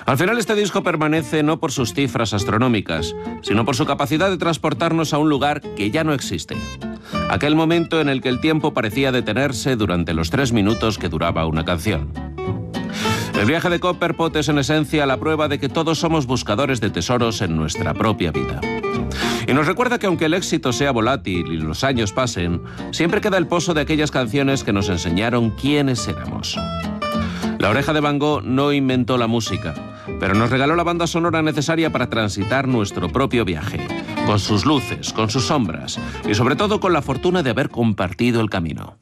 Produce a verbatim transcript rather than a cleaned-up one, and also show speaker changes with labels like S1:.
S1: Al final este disco permanece no por sus cifras astronómicas, sino por su capacidad de transportarnos a un lugar que ya no existe. Aquel momento en el que el tiempo parecía detenerse durante los tres minutos que duraba una canción. El viaje de Copperpot es en esencia la prueba de que todos somos buscadores de tesoros en nuestra propia vida. Y nos recuerda que aunque el éxito sea volátil y los años pasen, siempre queda el pozo de aquellas canciones que nos enseñaron quiénes éramos. La Oreja de Van Gogh no inventó la música, pero nos regaló la banda sonora necesaria para transitar nuestro propio viaje, con sus luces, con sus sombras y sobre todo con la fortuna de haber compartido el camino.